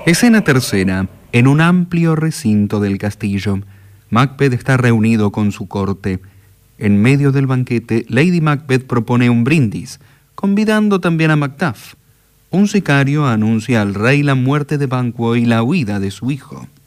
Escena tercera. En un amplio recinto del castillo, Macbeth está reunido con su corte. En medio del banquete, Lady Macbeth propone un brindis, convidando también a Macduff. Un sicario anuncia al rey la muerte de Banquo y la huida de su hijo.